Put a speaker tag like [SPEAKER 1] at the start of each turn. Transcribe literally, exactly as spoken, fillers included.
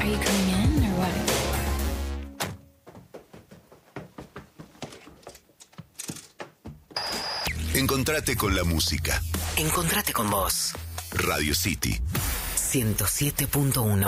[SPEAKER 1] you coming in or what?
[SPEAKER 2] Encontrate con la música.
[SPEAKER 3] Encontrate con vos.
[SPEAKER 2] Radio City
[SPEAKER 3] ciento siete punto uno.